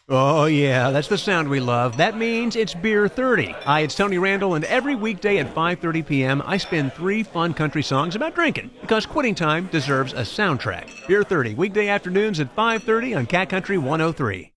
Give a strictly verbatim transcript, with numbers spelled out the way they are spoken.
Oh, yeah, that's the sound we love. That means it's Beer thirty. Hi, it's Tony Randall, and every weekday at five thirty p.m., I spin three fun country songs about drinking, because quitting time deserves a soundtrack. Beer thirty, weekday afternoons at five thirty on Cat Country one oh three.